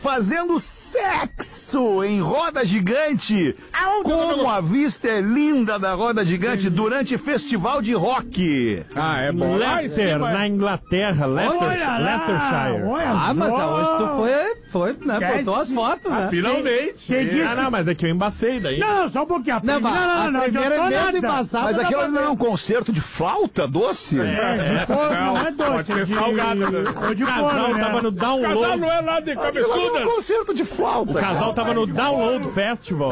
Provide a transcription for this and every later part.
fazendo sexo em roda gigante. Como a vista é linda da roda gigante durante festival de rock. Ah, é bom. Leicester, na Inglaterra, Leicestershire. Mas hoje tu foi, né? Botou as fotos, né? Finalmente. Não, mas é que eu embacei daí. Não, só um pouquinho. Não, Não, primeira mesmo embaçada. Mas aquilo não é um concerto de flauta doce? não é doce. Pode ser salgado, né? O casal tava no Casal Download. não é lá de Aquilo é cabeçuda. um concerto de flauta. O casal tava no Download Festival.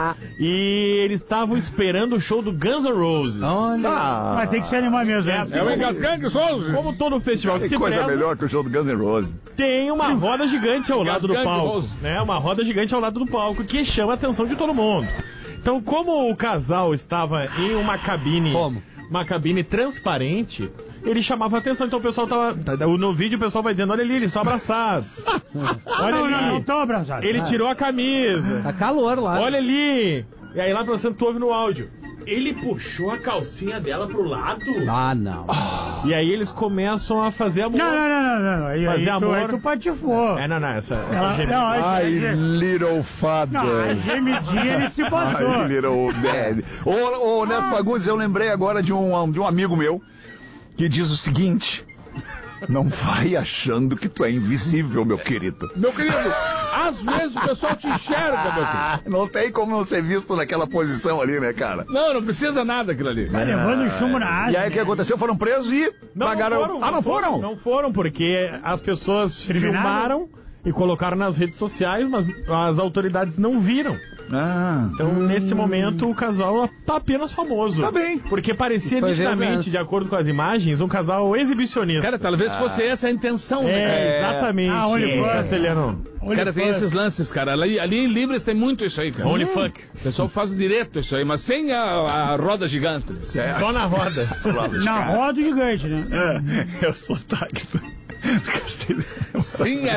E eles estavam esperando o show do Guns N' Roses. Mas tem que se animar mesmo. É o Engasgangue Souza. Como todo festival que Que se coisa preza, melhor que o show do Guns N' Roses. tem uma roda gigante ao lado do Engasgangue palco. Rose. Né? Uma roda gigante ao lado do palco que chama a atenção de todo mundo. Então, como o casal estava em uma cabine... Como? Uma cabine transparente, ele chamava a atenção. Então o pessoal tava... No vídeo o pessoal vai dizendo, olha ali, eles estão abraçados. Olha ali. Não estão abraçados. Ele tirou a camisa. Tá calor lá. Olha ali. E aí lá pra você, tu ouve no áudio. Ele puxou a calcinha dela pro lado. Ah, não. E aí eles começam a fazer amor. Não. Fazer amor. Aí tu patifou. Não, essa Não, gemida. Ai, little father. Não, a gemidinha ele se passou. Ai, little daddy. Ô, Neto Fagundes, eu lembrei agora de um amigo meu que diz o seguinte: não vai achando que tu é invisível, meu querido. Meu querido, às vezes o pessoal te enxerga, meu querido. Não tem como não ser visto naquela posição ali, né, cara? Não precisa nada aquilo ali. Tá levando chumbo na asa. E aí o que aconteceu? Foram presos e pagaram. Não foram? Não foram, porque as pessoas filmaram e colocaram nas redes sociais, mas as autoridades não viram. Então, nesse momento, o casal tá apenas famoso. Tá bem. Porque parecia Foi nitidamente, verdade. de acordo com as imagens, um casal exibicionista. Cara, talvez fosse essa a intenção, né? Exatamente. OnlyFans. Castelhano. Cara, tem esses lances, cara. Ali em Libras tem muito isso aí, cara. Onlyfuck. O pessoal faz direto isso aí, mas sem a roda gigante. Só na roda. Na roda gigante, né? É o sotaque do Castelhano. Sem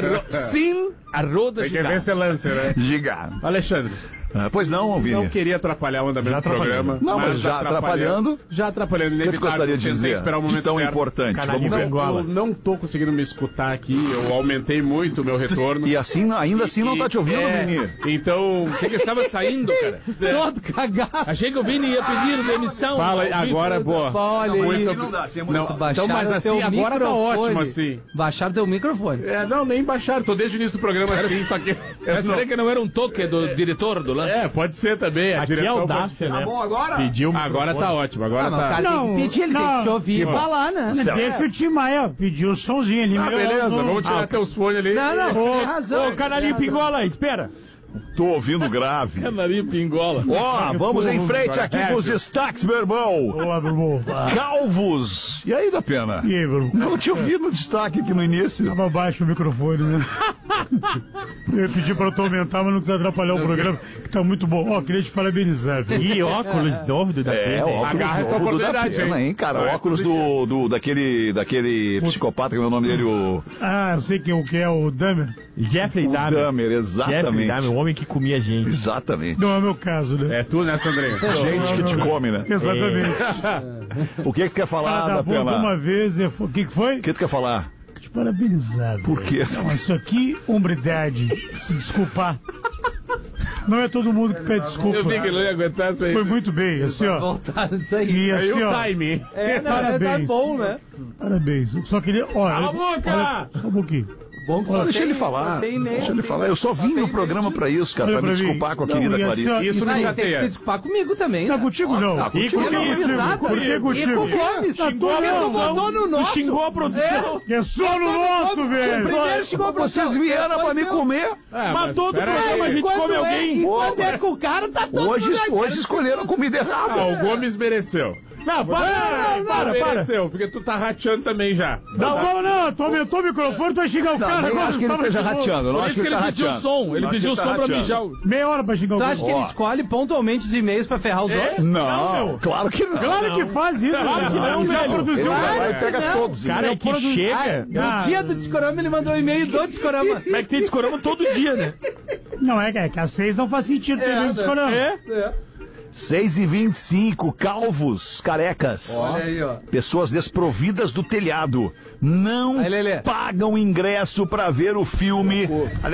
a roda Tem que ver gigante. esse lance, né? Gigante. Alexandre, Pois não, Vini. não queria atrapalhar o andamento do programa. Não, mas já atrapalhando. Já atrapalhando. O que tu gostaria de dizer Esperar o de momento tão certo. importante? Canarinho Vamos ver. Bengola. Eu não tô conseguindo me escutar aqui, eu aumentei muito o meu retorno. E assim, ainda assim não tá te ouvindo, Vini. Então, Achei que estava saindo, cara. Todo cagado. Achei que o Vini ia pedir demissão. fala aí, agora, boa. Olha Com aí. essa- Não dá, assim é Não, muito. então, mas assim, agora tá ótimo, assim. Baixaram teu microfone. Não, nem baixaram, tô desde o início do programa assim, só que... Mas será que não era um toque do diretor do lance? Pode ser também, a Aqui é direção audácia, né? Tá bom agora? Pediu o Agora microfone. tá ótimo, agora Mas o tá... cara tem que pedir, ele tem que se ouvir e falar, né? Deixa o Tim Maia pedir o somzinho ali. Beleza, vamos tirar teus fones ali. Não, tem razão. Ô, Canarinho Pingola, espera. Tô ouvindo grave. Canarinho pingola. Ó, vamos em frente aqui com os destaques, meu irmão. Olá, meu irmão. Calvos. E aí, da pena? E aí, meu irmão? Não te ouvi no destaque aqui no início. Tava baixo o microfone, né? Eu pedi pra tu aumentar, mas não quis atrapalhar o programa, que tá muito bom. Ó, queria te parabenizar, velho. E óculos novo da É, óculos Agarra essa novo do da oportunidade, pena, hein, cara? Óculos daquele psicopata, que é o nome dele, o Ah, eu sei quem o que é o Dahmer. Jeffrey Dahmer. Dahmer, Jeffrey exatamente. Dahmer, o homem que comia gente. Exatamente. Não é meu caso, né? É tu, né, Sandrinho? Gente que te come, né? Exatamente. O que tu quer falar, Cada da boca pena? uma vez. O que foi? O que tu quer falar? Te parabenizar. Por velho. quê? Não, isso aqui, hombridade. Se desculpar. Não é todo mundo que pede desculpa. Eu vi que ele não ia aguentar isso aí. Foi muito bem, assim, ó. Voltaram disso aí. E Aí assim, o ó. timing. Tá Parabéns. bom, né? Parabéns. Eu só queria. Olha, Cala a boca! olha, só um pouquinho. Bom que Só só deixa tem- ele falar. só tem meia, Deixa ele assim, falar. Eu só vim no programa pra isso, cara, Olha pra me pra mim. desculpar com a Não, querida e assim, ó, Clarice. Isso Não, me e tem que se chateia. desculpar comigo também, Tá né? contigo não. Tá contigo Por que não. contigo? Exato. Por que E contigo? com o Gomes. Tá Xingou, todo tu mundo. botou no nosso. Xingou a produção. Que é só no nosso, velho. Primeiro xingou pra Vocês vieram pra me comer. Mas todo programa a gente come alguém. Quando é com o cara, tá todo Hoje mundo escolheram comida errada. Ah, o Gomes mereceu. Não, para. Mereceu, porque tu tá rateando também já. Não, tu aumentou o microfone, tu vai xingar o Não, cara nem agora. acho que ele Tava esteja de boa. rateando. Eu não Por acho isso que que ele ele tá pediu o rateando. som. Ele Eu acho pediu o que ele som tá pra rateando. mijar. Meia hora pra xingar o Tu cara. acha que ele escolhe pontualmente os e-mails pra ferrar os outros? Não, claro que não. Claro que faz isso, Claro que não, Já velho. produziu Ele vai lá e Claro que pega não. todos. Cara, é que chega. No dia do Discorama, ele mandou um e-mail do Discorama. Como é que tem discorama todo dia, né? Não, é que às 6 não faz sentido ter meio discorama. 6h25, calvos, carecas. Olha aí, ó. Pessoas desprovidas do telhado. Não Aí, Lelê. pagam ingresso pra ver o filme.